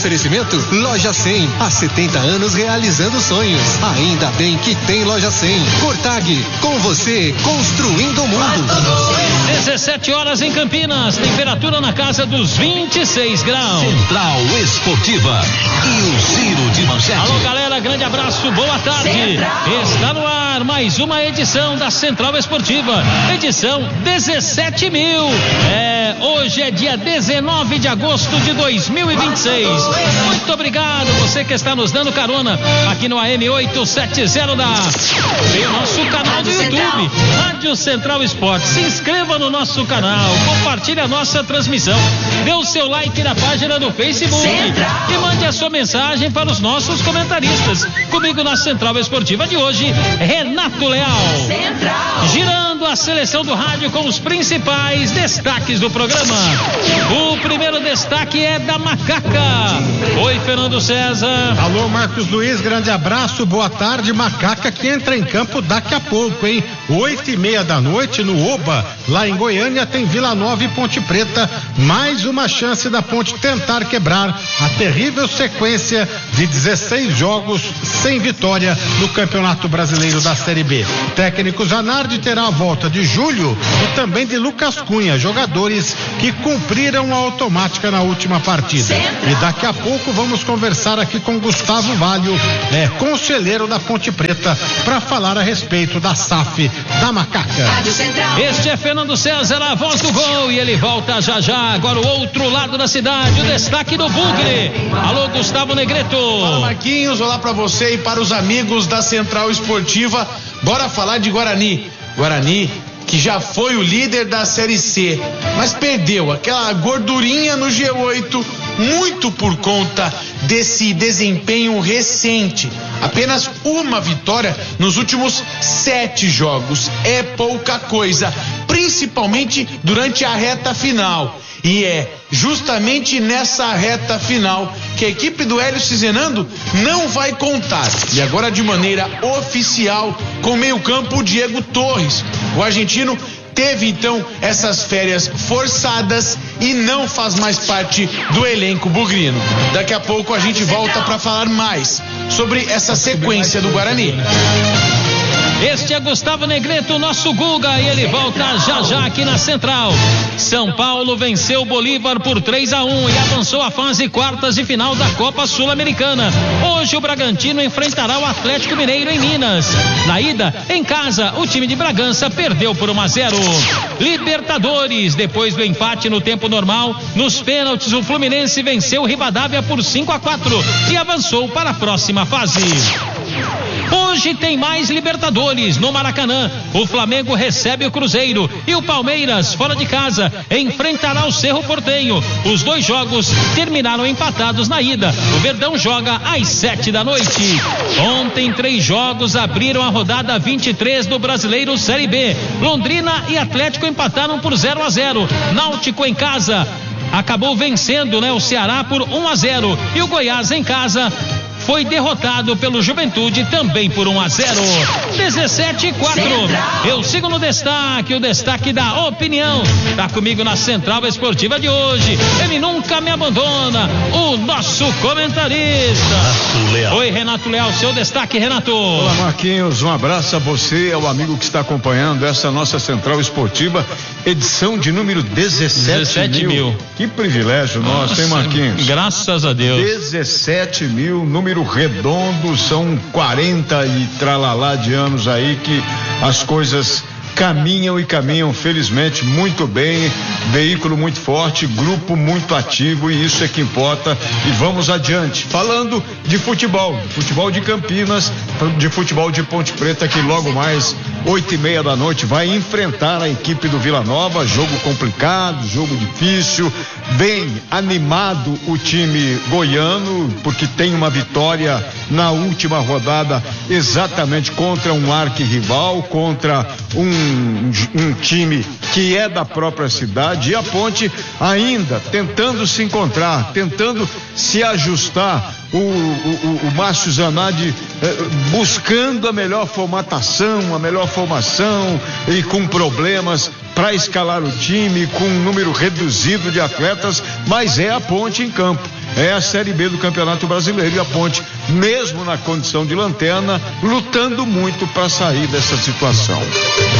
Oferecimento Loja 100, há 70 anos realizando sonhos. Ainda bem que tem Loja 100. Cortag, com você, construindo o mundo. 17 horas em Campinas, temperatura na casa dos 26 graus. Central Esportiva e o Giro de Manchete. Alô galera, grande abraço, boa tarde. Central. Está no ar mais uma edição da Central Esportiva, edição 17.000. Hoje é dia 19 de agosto de 2026. Muito obrigado você que está nos dando carona aqui no AM 870 tem o nosso canal do YouTube, Rádio Central Esporte. Se inscreva no nosso canal, compartilhe a nossa transmissão, dê o seu like na página do Facebook e mande a sua mensagem para os nossos comentaristas. Comigo na Central Esportiva de hoje, Renato Leal. Girando a seleção do rádio com os principais destaques do programa. O primeiro destaque é da Macaca. Oi, Fernando César. Alô, Marcos Luiz, grande abraço, boa tarde. Macaca que entra em campo daqui a pouco, hein? 8:30 da noite no Oba, lá em Goiânia, tem Vila Nova e Ponte Preta. Mais uma chance da Ponte tentar quebrar a terrível sequência de 16 jogos sem vitória no Campeonato Brasileiro da Série B. O técnico Zanardi terá a volta de Júlio e também de Lucas Cunha, jogadores que cumpriram a automática na última partida. E daqui a pouco vamos conversar aqui com Gustavo Valho, conselheiro da Ponte Preta, para falar a respeito da SAF da Macaca. Este é Fernando César, a voz do gol, e ele volta já já. Agora o outro lado da cidade, o destaque do Bugre. Alô, Gustavo Negreto. Fala, Marquinhos, olá para você e para os amigos da Central Esportiva. Bora falar de Guarani. Guarani que já foi o líder da Série C, mas perdeu aquela gordurinha no G8, muito por conta desse desempenho recente. Apenas uma vitória nos últimos 7 jogos. É pouca coisa, principalmente durante a reta final. E é justamente nessa reta final que a equipe do Hélio Cizenando não vai contar. E agora de maneira oficial, com meio-campo, o Diego Torres. O argentino teve então essas férias forçadas e não faz mais parte do elenco bugrino. Daqui a pouco a gente volta para falar mais sobre essa sequência do Guarani. Este é Gustavo Negreto, nosso Guga, e ele volta já já aqui na Central. São Paulo venceu o Bolívar por 3-1 e avançou à fase quartas de final da Copa Sul-Americana. Hoje o Bragantino enfrentará o Atlético Mineiro em Minas. Na ida, em casa, o time de Bragança perdeu por 1-0. Libertadores, depois do empate no tempo normal, nos pênaltis o Fluminense venceu o Rivadavia por 5-4 e avançou para a próxima fase. Hoje tem mais Libertadores no Maracanã. O Flamengo recebe o Cruzeiro e o Palmeiras, fora de casa, enfrentará o Cerro Porteño. Os 2 jogos terminaram empatados na ida. O Verdão joga às 7 da noite. Ontem 3 jogos abriram a rodada 23 do Brasileiro Série B. Londrina e Atlético empataram por 0-0. Náutico em casa acabou vencendo, o Ceará por 1-0 e o Goiás em casa foi derrotado pelo Juventude também por 1-0. 17-4. Eu sigo no destaque, o destaque da opinião. Tá comigo na Central Esportiva de hoje. Ele nunca me abandona, o nosso comentarista. Oi, Renato Leal, seu destaque, Renato. Olá, Marquinhos, um abraço a você, ao amigo que está acompanhando essa nossa Central Esportiva, edição de número 17 mil. Que privilégio nosso, hein, Marquinhos? Graças a Deus. 17 mil, número redondo, são 40 e tralalá de anos aí que as coisas caminham e caminham, felizmente, muito bem, veículo muito forte, grupo muito ativo, e isso é que importa. E vamos adiante, falando de futebol de Campinas, de futebol de Ponte Preta, que logo mais 8:30 da noite vai enfrentar a equipe do Vila Nova. Jogo complicado, jogo difícil, bem animado o time goiano, porque tem uma vitória na última rodada exatamente contra um arquirrival, contra um time que é da própria cidade, e a Ponte ainda tentando se encontrar, tentando se ajustar. O Márcio Zanardi buscando a melhor formatação, a melhor formação, e com problemas para escalar o time, com um número reduzido de atletas, mas é a Ponte em campo. é a Série B do Campeonato Brasileiro, e a Ponte, mesmo na condição de lanterna, lutando muito para sair dessa situação.